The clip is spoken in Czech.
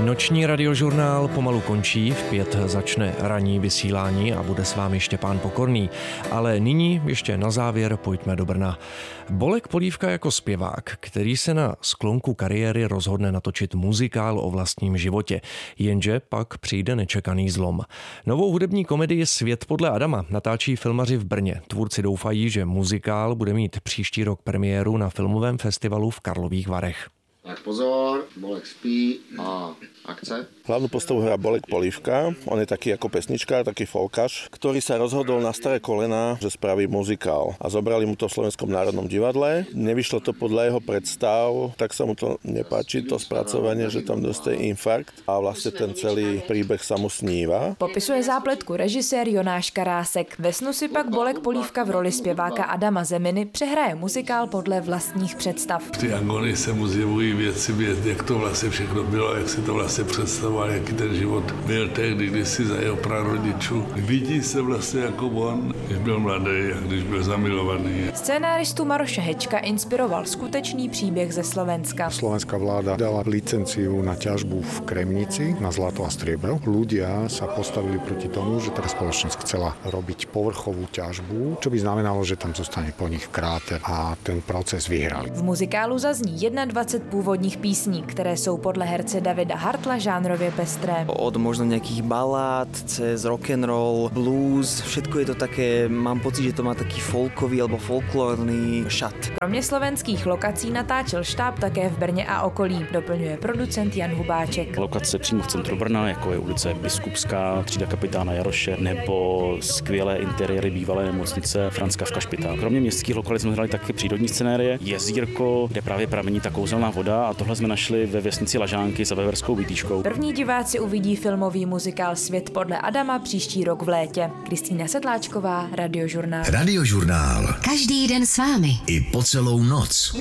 Noční radiožurnál pomalu končí, v 5 začne ranní vysílání a bude s vámi Štěpán Pokorný. Ale nyní ještě na závěr pojďme do Brna. Bolek Polívka jako zpěvák, který se na sklonku kariéry rozhodne natočit muzikál o vlastním životě. Jenže pak přijde nečekaný zlom. Novou hudební komedii Svět podle Adama natáčí filmaři v Brně. Tvůrci doufají, že muzikál bude mít příští rok premiéru na filmovém festivalu v Karlových Varech. Tak pozor, Bolek spí a akce. Hlavnú postavu hrá Bolek Polívka. On je taký ako pesničkár, taký folkař, ktorý sa rozhodol na staré kolena, že spraví muzikál. A zobrali mu to v Slovenskom národnom divadle. Nevyšlo to podľa jeho predstav, tak sa mu to nepáči, to spracovanie, že tam dostaje infarkt a vlastne ten celý príbeh sa mu sníva. Popisuje zápletku režisér Jonáš Karásek. Ve snu si pak Bolek Polívka v roli zpěváka Adama Zeminy přehraje muzikál podle vlastních představ. V té agonii se mu zjevují věci, jak to vlastně všechno bylo, jak si to vlastně představoval, jaký ten život byl tehdy, když si za jeho prarodičů. Vidí se vlastně jako on, když byl mladý a když byl zamilovaný. Scénáristu Maroše Hečka inspiroval skutečný příběh ze Slovenska. Slovenská vláda dala licenciu na ťažbu v Kremnici na zlato a striebro. Ľudia sa postavili proti tomu, že tá spoločnosť chcela robiť povrchovú ťažbu, čo by znamenalo, že tam zostane po nich kráter a ten proces vyhrali. V muzikálu zazní 21 původních písní, které jsou podle herce Davida Hartla žánrově pestré. Od možno nejakých balád, cez rock'n'roll, blues, všetko je to také, mám pocit, že to má taký folkový alebo folklórny šat. Kromě slovenských lokací natáčel štáb také v Brně a okolí, doplňuje producent Jan Hubáček. Lokace přímo v centru Brna, jako je ulice Biskupská, třída kapitána Jaroše, nebo skvělé interiéry bývalé nemocnice Františka Špitál. Kromě městských lokalit jsme hráli také přírodní scenérie, jezírko, kde právě pramení ta kouzelná voda, a tohle jsme našli ve vesnici Lažánky za Veverskou Výtýškou. První diváci uvidí filmový muzikál Svět podle Adama příští rok v létě. Kristýna Sedláčková, Radiožurnál. Radiožurnál. Každý den s vámi. I po celou noc.